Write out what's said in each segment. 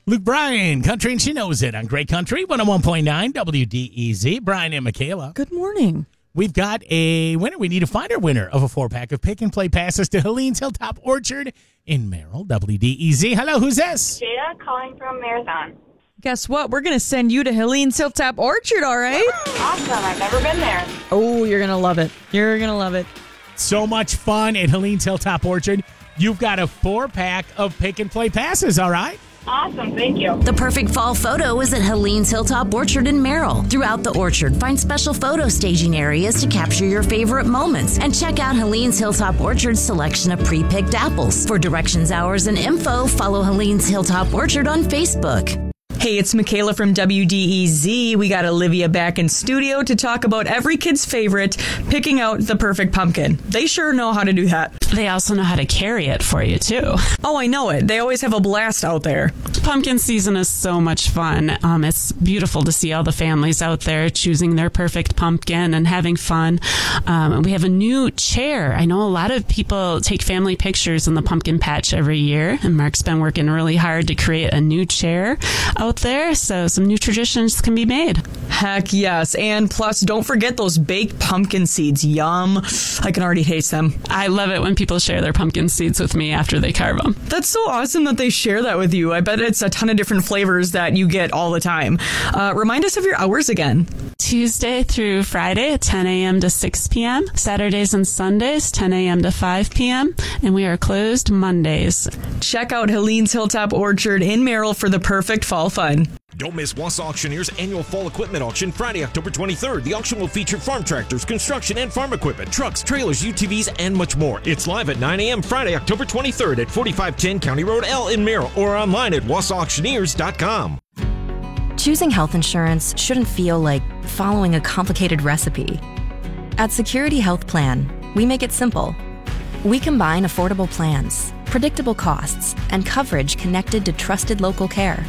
Luke Bryan, Country and She Knows It on Great Country, 101.9 WDEZ. Brian and Michaela. Good morning. We've got a winner. We need to find our winner of a 4-pack of Pick and Play passes to Helene's Hilltop Orchard in Merrill, WDEZ. Hello, who's this? Jada calling from Marathon. Guess what? We're going to send you to Helene's Hilltop Orchard, all right? Awesome. I've never been there. Oh, you're going to love it. You're going to love it. So much fun at Helene's Hilltop Orchard. You've got a 4-pack of Pick and Play passes, all right? Awesome. Thank you. The perfect fall photo is at Helene's Hilltop Orchard in Merrill. Throughout the orchard, find special photo staging areas to capture your favorite moments. And check out Helene's Hilltop Orchard's selection of pre-picked apples. For directions, hours, and info, follow Helene's Hilltop Orchard on Facebook. Hey, it's Michaela from WDEZ. We got Olivia back in studio to talk about every kid's favorite, picking out the perfect pumpkin. They sure know how to do that. They also know how to carry it for you, too. Oh, I know it. They always have a blast out there. Pumpkin season is so much fun. It's beautiful to see all the families out there choosing their perfect pumpkin and having fun. We have a new chair. I know a lot of people take family pictures in the pumpkin patch every year, and Mark's been working really hard to create a new chair out there, so some new traditions can be made. Heck yes. And plus, don't forget those baked pumpkin seeds. Yum. I can already taste them. I love it when people share their pumpkin seeds with me after they carve them. That's so awesome that they share that with you. I bet it's a ton of different flavors that you get all the time. Remind us of your hours again. Tuesday through Friday at 10 a.m. to 6 p.m. Saturdays and Sundays, 10 a.m. to 5 p.m. And we are closed Mondays. Check out Helene's Hilltop Orchard in Merrill for the perfect fall fun. Don't miss Wausau Auctioneers' annual fall equipment auction Friday, October 23rd. The auction will feature farm tractors, construction and farm equipment, trucks, trailers, UTVs, and much more. It's live at 9 a.m. Friday, October 23rd at 4510 County Road L in Merrill or online at wausauauctioneers.com. Choosing health insurance shouldn't feel like following a complicated recipe. At Security Health Plan, we make it simple. We combine affordable plans, predictable costs, and coverage connected to trusted local care.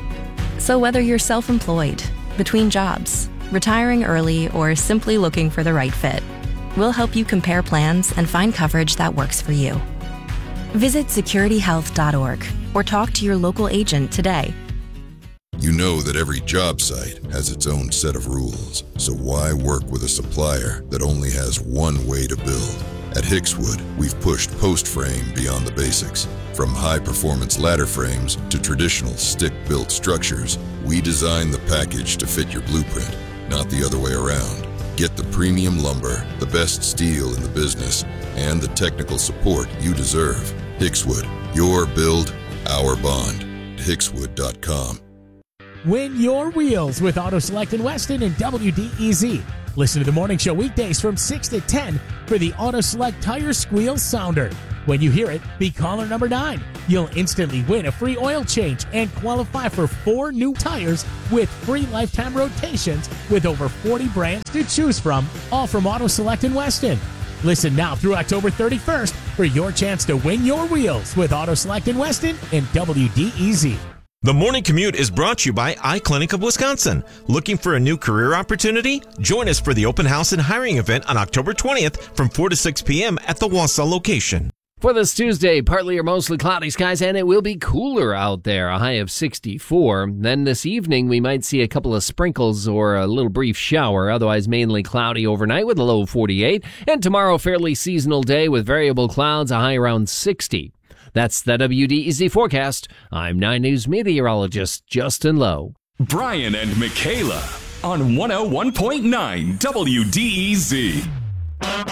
So whether you're self-employed, between jobs, retiring early, or simply looking for the right fit, we'll help you compare plans and find coverage that works for you. Visit securityhealth.org or talk to your local agent today. You know that every job site has its own set of rules, so why work with a supplier that only has one way to build? At Hickswood, we've pushed post frame beyond the basics. From high-performance ladder frames to traditional stick-built structures, we design the package to fit your blueprint, not the other way around. Get the premium lumber, the best steel in the business, and the technical support you deserve. Hickswood, your build, our bond. Hickswood.com. Win your wheels with Auto Select in Weston and WDEZ. Listen to the morning show weekdays from 6 to 10 for the Auto Select Tire Squeal Sounder. When you hear it, be caller number 9. You'll instantly win a free oil change and qualify for 4 new tires with free lifetime rotations with over 40 brands to choose from, all from Auto Select in Weston. Listen now through October 31st for your chance to win your wheels with Auto Select in Weston and WDEZ. The Morning Commute is brought to you by iClinic of Wisconsin. Looking for a new career opportunity? Join us for the open house and hiring event on October 20th from 4 to 6 p.m. at the Wausau location. For this Tuesday, partly or mostly cloudy skies, and it will be cooler out there, a high of 64. Then this evening, we might see a couple of sprinkles or a little brief shower, otherwise mainly cloudy overnight with a low of 48. And tomorrow, fairly seasonal day with variable clouds, a high around 60. That's the WDEZ forecast. I'm 9 News meteorologist Justin Lowe. Brian and Michaela on 101.9 WDEZ.